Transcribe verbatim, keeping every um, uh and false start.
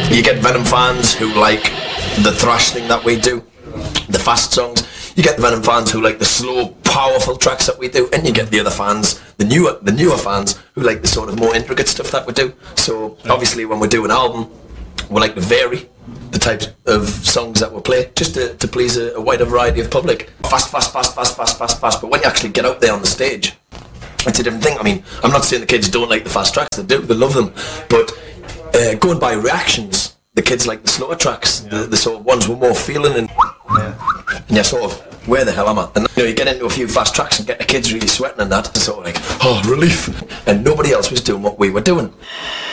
You get Venom fans who like the thrash thing that we do, the fast songs. You get the Venom fans who like the slow, powerful tracks that we do, and you get the other fans, the newer, the newer fans who like the sort of more intricate stuff that we do. So obviously, when we do an album, we like to vary the types of songs that we play, just to, to please a, a wider variety of public. Fast, fast, fast, fast, fast, fast, fast. But when you actually get out there on the stage, it's a different thing. I mean, I'm not saying the kids don't like the fast tracks; they do, they love them. But uh, going by reactions, the kids like the slower tracks, yeah. the, the sort of ones with more feeling, and, yeah. and you're sort of, where the hell am I? And you know, you get into a few fast tracks and get the kids really sweating and that, it's sort of like, oh, relief. And nobody else was doing what we were doing.